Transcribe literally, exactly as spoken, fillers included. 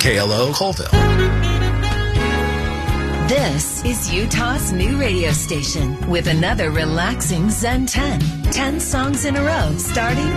K L O Colville. This is Utah's new radio station with another relaxing Zen ten. ten songs in a row starting